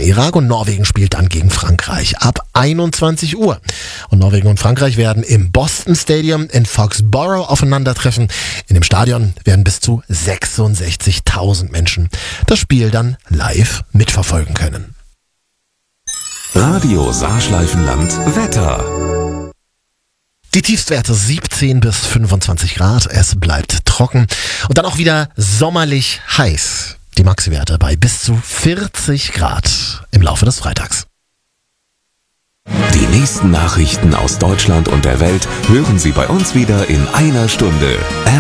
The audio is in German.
Irak und Norwegen spielt dann gegen Frankreich ab 21 Uhr. Und Norwegen und Frankreich werden im Boston Stadium in Foxborough aufeinandertreffen. In dem Stadion werden bis zu 66.000 Menschen das Spiel dann live mitverfolgen können. Radio Saarschleifenland Wetter. Die Tiefstwerte 17 bis 25 Grad. Es bleibt trocken und dann auch wieder sommerlich heiß. Die Maxiwerte bei bis zu 40 Grad im Laufe des Freitags. Die nächsten Nachrichten aus Deutschland und der Welt hören Sie bei uns wieder in einer Stunde.